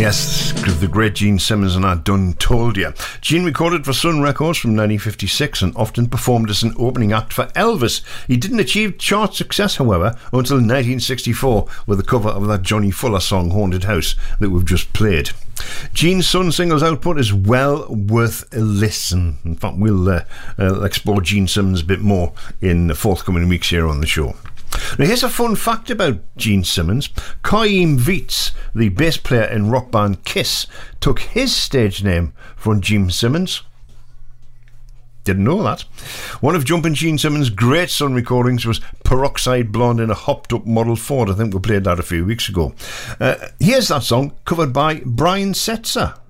Yes, the great Gene Simmons and I Done Told You. Gene recorded for Sun Records from 1956 and often performed as an opening act for Elvis. He didn't achieve chart success, however, until 1964 with the cover of that Johnny Fuller song, Haunted House, that we've just played. Gene's Sun singles output is well worth a listen. In fact, we'll explore Gene Simmons a bit more in the forthcoming weeks here on the show. Now, here's a fun fact about Gene Simmons. Chaim Wietz, the bass player in rock band Kiss, took his stage name from Gene Simmons. Didn't know that. One of Jumpin' Gene Simmons' great Sun recordings was Peroxide Blonde in a hopped up Model Ford. I think we played that a few weeks ago. Here's that song covered by Brian Setzer.